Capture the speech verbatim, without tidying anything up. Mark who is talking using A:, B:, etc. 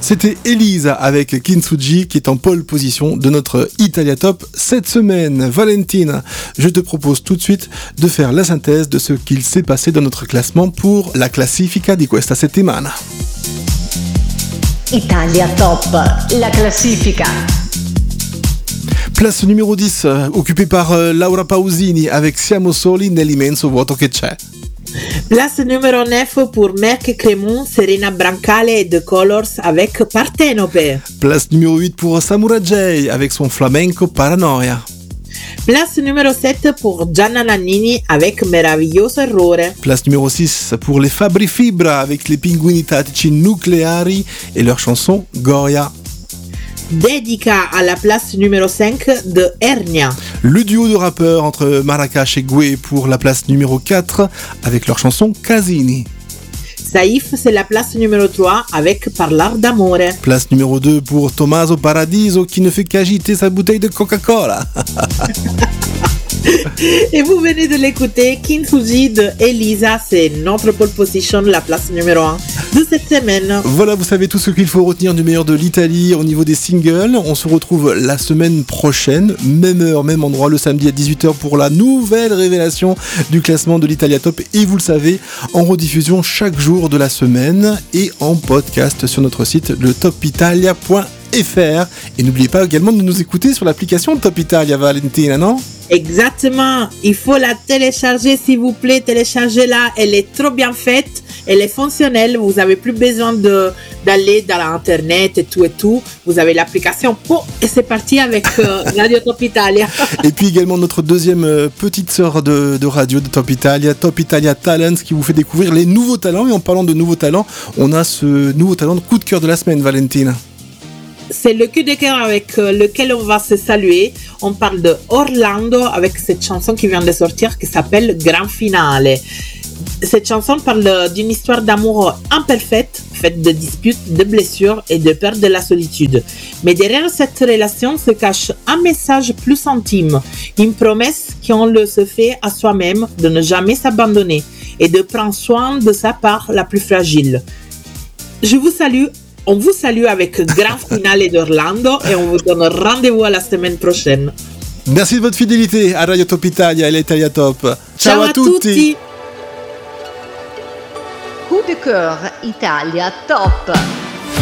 A: C'était Elisa avec Kintsugi qui est en pole position de notre Italia Top cette semaine. Valentina, je te propose tout de suite de faire la synthèse de ce qu'il s'est passé dans notre classement pour la classifica di questa settimana.
B: Italia Top, la classifica.
A: Place numéro dix, euh, occupée par euh, Laura Pausini avec Siamo soli nell'immenso vuoto che c'è.
C: Place numéro neuf pour Merck Crémon, Serena Brancale et The Colors avec Partenope.
A: Place numéro huit pour Samura J avec son flamenco Paranoia.
C: Place numéro sept pour Gianna Nannini avec Meraviglioso Errore.
A: Place numéro six pour les Fabri Fibra avec les Pinguini Tattici Nucleari et leur chanson Goya.
C: Dedica à la place numéro cinq de Hernia.
A: Le duo de rappeurs entre Marracash et Gué pour la place numéro quatre avec leur chanson Casini.
C: Saïf, c'est la place numéro trois avec Parlar d'amore.
A: Place numéro deux pour Tommaso Paradiso qui ne fait qu'agiter sa bouteille de Coca-Cola.
C: Et vous venez de l'écouter, Kintsugi de Elisa, c'est notre pole position, la place numéro un de cette semaine.
A: Voilà, vous savez tout ce qu'il faut retenir du meilleur de l'Italie au niveau des singles. On se retrouve la semaine prochaine, même heure, même endroit, le samedi à dix-huit heures pour la nouvelle révélation du classement de l'Italia Top. Et vous le savez, en rediffusion chaque jour de la semaine et en podcast sur notre site, le top italia point f r. Et n'oubliez pas également de nous écouter sur l'application Top Italia, Valentina, non ?
C: Exactement, il faut la télécharger s'il vous plaît, téléchargez-la, elle est trop bien faite, elle est fonctionnelle, vous n'avez plus besoin de, d'aller dans l'internet et tout et tout, vous avez l'application oh, et c'est parti avec euh, Radio Top Italia.
A: Et puis également notre deuxième euh, petite sœur de, de radio de Top Italia, Top Italia Talents, qui vous fait découvrir les nouveaux talents. Et en parlant de nouveaux talents, on a ce nouveau talent de coup de cœur de la semaine, Valentina.
C: C'est le coup de cœur avec lequel on va se saluer. On parle de Orlando avec cette chanson qui vient de sortir qui s'appelle Grand Finale. Cette chanson parle d'une histoire d'amour imparfaite, faite de disputes, de blessures et de peur de la solitude. Mais derrière cette relation se cache un message plus intime, une promesse qu'on le se fait à soi-même de ne jamais s'abandonner et de prendre soin de sa part la plus fragile. Je vous salue. On vous salue avec Grand Finale d'Orlando et on vous donne rendez-vous à la semaine prochaine.
A: Merci de votre fidélité à Radio Top Italia et l'Italia Top. Ciao,
C: Ciao
A: à,
C: à
A: tutti.
C: tutti.
B: Coup de cœur Italia Top.